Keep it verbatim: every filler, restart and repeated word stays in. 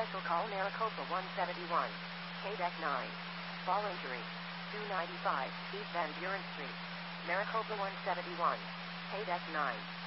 Special call Maricopa one seventy-one. K-Deck nine. Fall injury. two ninety-five, East Van Buren Street. Maricopa one seventy-one. K-Deck nine.